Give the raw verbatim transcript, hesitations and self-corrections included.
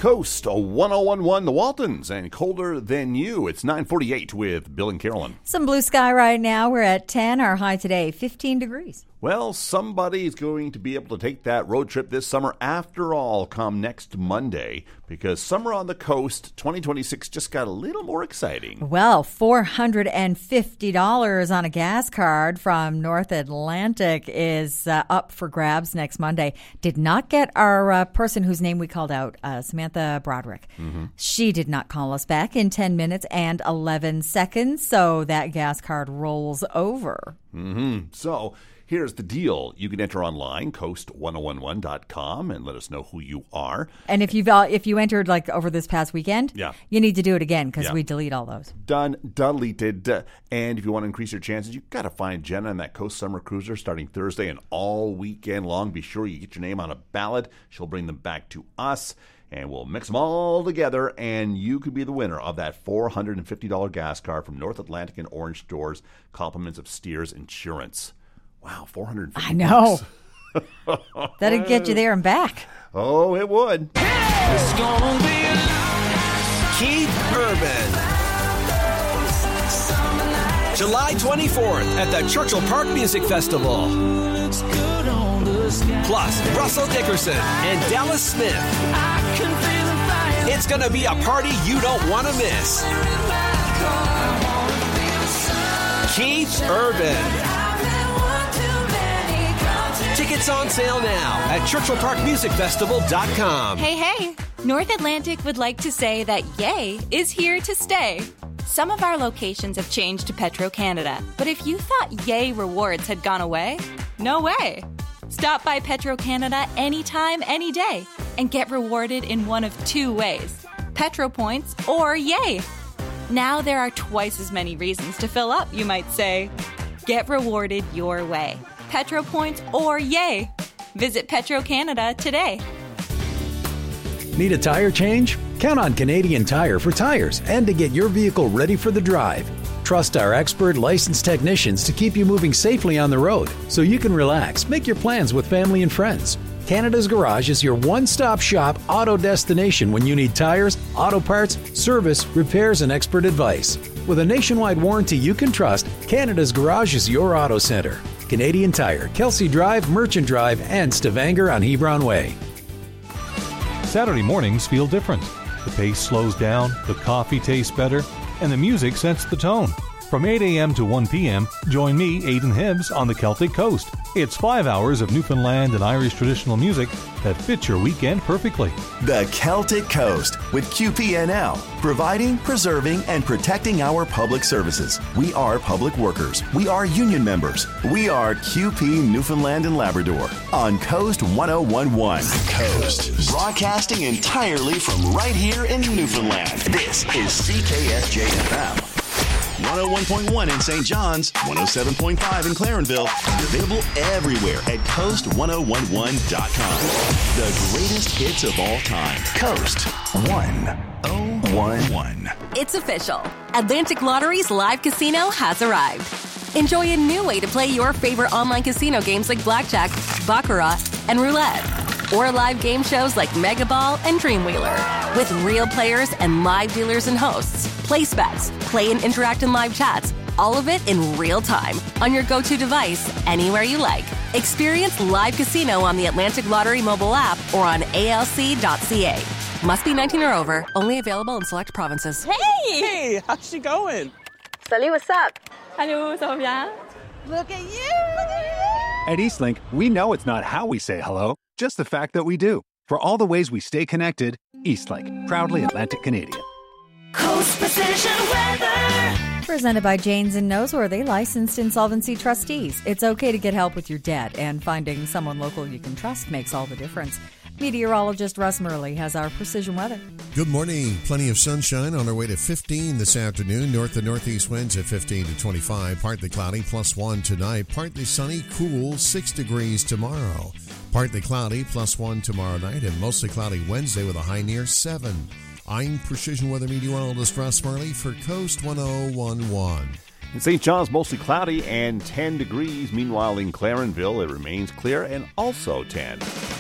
Coast, a one oh one one, the Waltons, and Colder Than You. It's nine forty-eight with Bill and Carolyn. Some blue sky right now. We're at ten. Our high today, fifteen degrees. Well, somebody's going to be able to take that road trip this summer after all come next Monday, because Summer on the Coast twenty twenty-six just got a little more exciting. Well, four hundred fifty dollars on a gas card from North Atlantic is uh, up for grabs next Monday. Did not get our uh, person whose name we called out, uh, Samantha Broderick. Mm-hmm. She did not call us back in ten minutes and eleven seconds, so that gas card rolls over. Mm-hmm. So here's the deal. You can enter online, coast one oh one one dot com, and let us know who you are. And if you've uh, if you entered like over this past weekend, yeah. you need to do it again because yeah. we delete all those. Done, deleted. Uh, and if you want to increase your chances, you've got to find Jenna on that Coast Summer Cruiser starting Thursday and all weekend long. Be sure you get your name on a ballot. She'll bring them back to us, and we'll mix them all together, and you could be the winner of that four hundred fifty dollars gas card from North Atlantic and Orange Stores, compliments of Steers Insurance. Wow, four hundred fifty dollars. I know. That'd get you there and back. Oh, it would. It's gonna be Keith Urban. July twenty-fourth at the Churchill Park Music Festival. Plus, Russell Dickerson and Dallas Smith. It's gonna be a party you don't want to miss. Keith Urban. Tickets on sale now at churchill park music festival dot com. Hey, hey! North Atlantic would like to say that Yay is here to stay. Some of our locations have changed to Petro-Canada, but if you thought Yay rewards had gone away, no way. Stop by Petro-Canada anytime, any day, and get rewarded in one of two ways, Petro Points or Yay. Now there are twice as many reasons to fill up, you might say. Get rewarded your way. Petro Points or Yay. Visit Petro-Canada today. Need a tire change? Count on Canadian Tire for tires and to get your vehicle ready for the drive. Trust our expert licensed technicians to keep you moving safely on the road so you can relax, make your plans with family and friends. Canada's Garage is your one-stop shop auto destination when you need tires, auto parts, service, repairs, and expert advice. With a nationwide warranty you can trust, Canada's Garage is your auto center. Canadian Tire, Kelsey Drive, Merchant Drive, and Stavanger on Hebron Way. Saturday mornings feel different. The pace slows down, the coffee tastes better, and the music sets the tone. From eight a.m. to one p.m., join me, Aidan Hibbs, on the Celtic Coast. It's five hours of Newfoundland and Irish traditional music that fits your weekend perfectly. The Celtic Coast with Q P N L, providing, preserving, and protecting our public services. We are public workers. We are union members. We are Q P Newfoundland and Labrador on Coast one oh one one. Coast, broadcasting entirely from right here in Newfoundland. This is C K S J F M. one oh one point one in Saint John's, one oh seven point five in Clarenville, and available everywhere at coast one oh one one dot com. The greatest hits of all time. Coast one oh one one. It's official. Atlantic Lottery's live casino has arrived. Enjoy a new way to play your favorite online casino games like Blackjack, Baccarat, and Roulette. Or live game shows like Mega Ball and Dreamwheeler. With real players and live dealers and hosts. Place bets, play and interact in live chats. All of it in real time on your go-to device, anywhere you like. Experience live casino on the Atlantic Lottery mobile app or on A L C dot C A. Must be nineteen or over. Only available in select provinces. Hey! Hey, how's she going? Salut, what's up? Hello, ça va bien? Look at you! At Eastlink, we know it's not how we say hello, just the fact that we do. For all the ways we stay connected, Eastlink, proudly Atlantic Canadian. Coast Precision Weather. Presented by Janes and Noseworthy, licensed insolvency trustees. It's okay to get help with your debt, and finding someone local you can trust makes all the difference. Meteorologist Russ Murley has our precision weather. Good morning. Plenty of sunshine on our way to fifteen this afternoon. North and northeast winds at fifteen to twenty-five. Partly cloudy, plus one tonight. Partly sunny, cool, six degrees tomorrow. Partly cloudy, plus one tomorrow night. And mostly cloudy Wednesday with a high near seven. I'm Precision Weather Meteorologist Russ Murley for Coast one oh one one. In Saint John's, mostly cloudy and ten degrees. Meanwhile, in Clarenville, it remains clear and also ten.